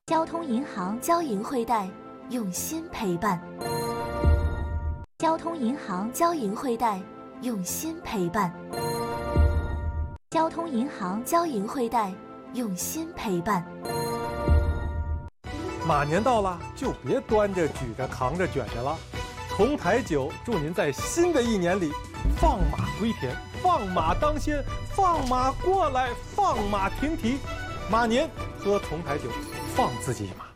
交通银行， 交银汇贷，用心陪伴。 交通银行， 交银汇贷，用心陪伴。 交通银行， 交银汇贷，用心陪伴。 马年到了，就别端着、举着、扛着、卷着了。重台酒祝您在新的一年里，放马归田，放马当先，放马过来，放马停蹄。马年喝重台酒，放自己一马。